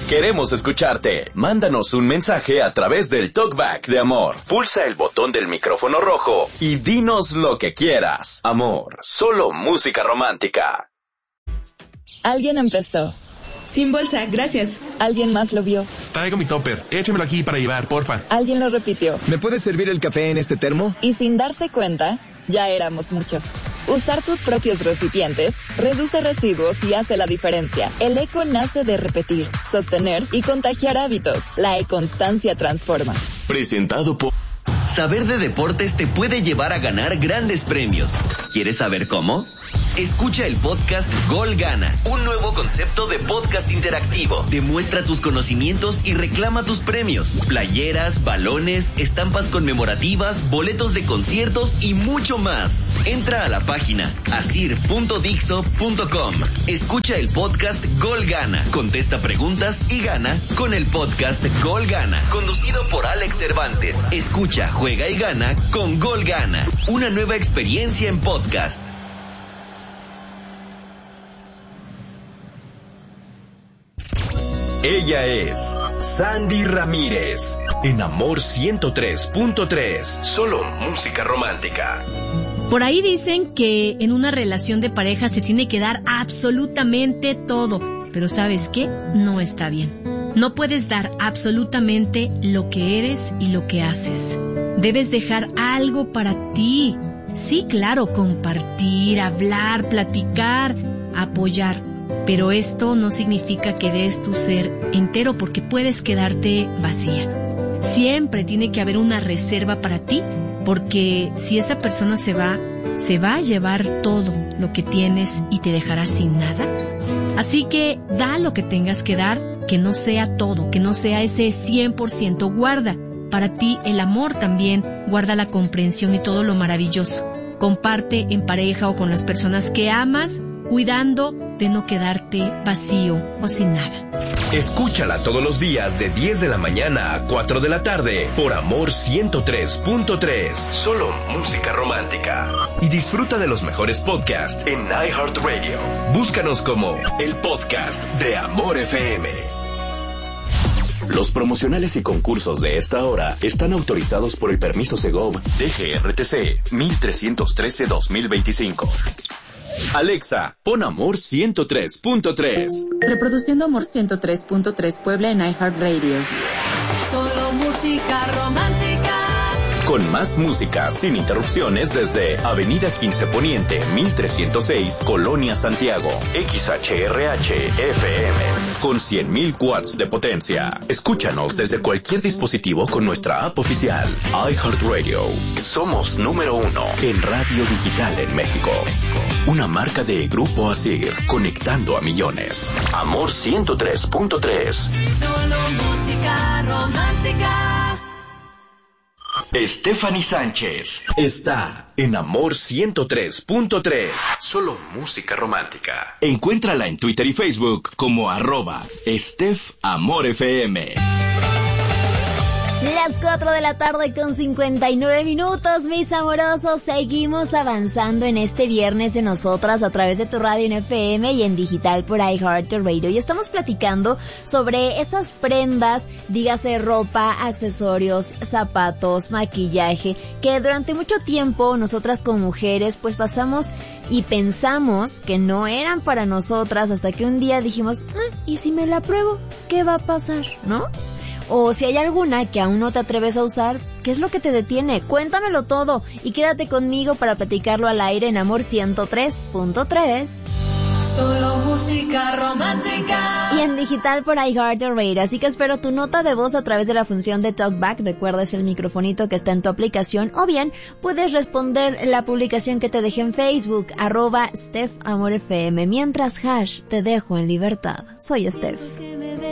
Queremos escucharte. Mándanos un mensaje a través del Talkback de Amor. Pulsa el botón del micrófono rojo y dinos lo que quieras. Amor, solo música romántica. Alguien empezó. Sin bolsa, gracias. Alguien más lo vio. Traigo mi topper. Échamelo aquí para llevar, porfa. Alguien lo repitió. ¿Me puedes servir el café en este termo? Y sin darse cuenta, ya éramos muchos. Usar tus propios recipientes reduce residuos y hace la diferencia. El eco nace de repetir, sostener y contagiar hábitos. La e-constancia transforma. Presentado por... Saber de deportes te puede llevar a ganar grandes premios. ¿Quieres saber cómo? Escucha el podcast Gol Gana, un nuevo concepto de podcast interactivo. Demuestra tus conocimientos y reclama tus premios. Playeras, balones, estampas conmemorativas, boletos de conciertos y mucho más. Entra a la página asir.dixo.com. Escucha el podcast Gol Gana, contesta preguntas y gana con el podcast Gol Gana, conducido por Alex Cervantes. Escucha, juega y gana con Gol Gana, una nueva experiencia en podcast. Ella es Sandy Ramírez, en Amor 103.3, solo música romántica. Por ahí dicen que en una relación de pareja se tiene que dar absolutamente todo, pero ¿sabes qué? No está bien. No puedes dar absolutamente lo que eres y lo que haces. Debes dejar algo para ti. Sí, claro, compartir, hablar, platicar, apoyar. Pero esto no significa que des tu ser entero, porque puedes quedarte vacía. Siempre tiene que haber una reserva para ti, porque si esa persona se va a llevar todo lo que tienes y te dejará sin nada. Así que da lo que tengas que dar, que no sea todo, que no sea ese 100%. Guarda para ti el amor también, guarda la comprensión y todo lo maravilloso. Comparte en pareja o con las personas que amas, cuidando de no quedarte vacío o sin nada. Escúchala todos los días de 10 de la mañana a 4 de la tarde por Amor 103.3, solo música romántica. Y disfruta de los mejores podcasts en iHeartRadio. Búscanos como el podcast de Amor FM. Los promocionales y concursos de esta hora están autorizados por el permiso Segov DGRTC 1313-2025. Alexa, pon Amor 103.3. Reproduciendo Amor 103.3 Puebla en iHeartRadio. Solo música romántica. Con más música sin interrupciones desde Avenida 15 Poniente, 1306, Colonia Santiago. XHRH FM con 100.000 watts de potencia. Escúchanos desde cualquier dispositivo con nuestra app oficial iHeartRadio. Somos número 1 en radio digital en México. Una marca de Grupo Asir, conectando a millones. Amor 103.3. Solo música romántica. Stephanie Sánchez está en Amor 103.3, solo música romántica. Encuéntrala en Twitter y Facebook como @StephAmorFM. Las 4 de la tarde con 59 minutos, mis amorosos. Seguimos avanzando en este viernes de nosotras a través de tu radio en FM y en digital por iHeartRadio. Y estamos platicando sobre esas prendas, dígase ropa, accesorios, zapatos, maquillaje, que durante mucho tiempo nosotras como mujeres pues pasamos y pensamos que no eran para nosotras, hasta que un día dijimos, ¿y si me la pruebo? ¿Qué va a pasar? ¿No? O si hay alguna que aún no te atreves a usar, ¿qué es lo que te detiene? Cuéntamelo todo y quédate conmigo para platicarlo al aire en Amor 103.3. Solo música romántica. Y en digital por iHeartRadio. Así que espero tu nota de voz a través de la función de Talkback. Recuerda, es el microfonito que está en tu aplicación. O bien, puedes responder la publicación que te dejé en Facebook, @StephAmorFM. Mientras, te dejo en libertad. Soy Steph.